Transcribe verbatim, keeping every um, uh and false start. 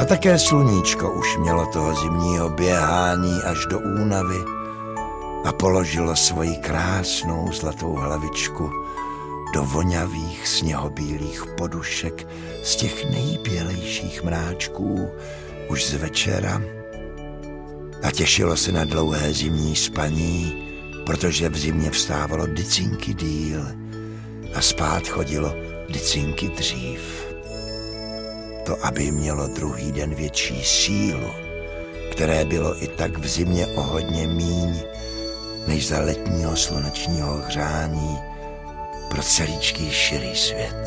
A také sluníčko už mělo toho zimního běhání až do únavy a položilo svoji krásnou zlatou hlavičku do vonavých sněhobílých podušek z těch nejbělejších mráčků už z večera a těšilo se na dlouhé zimní spaní, protože v zimě vstávalo dycinky díl a spát chodilo dycinky dřív. To, aby mělo druhý den větší sílu, které bylo i tak v zimě o hodně míň, než za letního slunečního hřání pro celíčký širý svět.